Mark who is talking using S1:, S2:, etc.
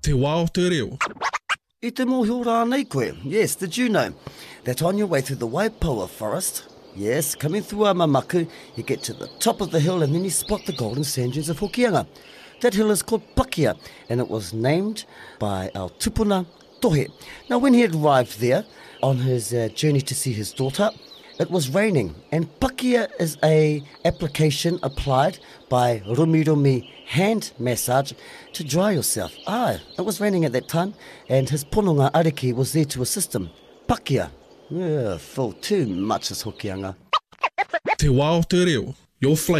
S1: Te wā o te reo.
S2: I te mōhio rānei koe. Yes, did you know that on your way through the Waipoua forest, yes, coming through Amamaku, you get to the top of the hill and then you spot the golden sand dunes of Hokianga. That hill is called Pakia, and it was named by our tupuna Tohe. Now, when he had arrived there on his journey to see his daughter, it was raining, and pakia is a application applied by rumi hand massage to dry yourself. It was raining at that time, and his pononga ariki was there to assist him. Pakia. Yeah, full too much is Hokianga.
S1: Te wā o te reo. Your flavor.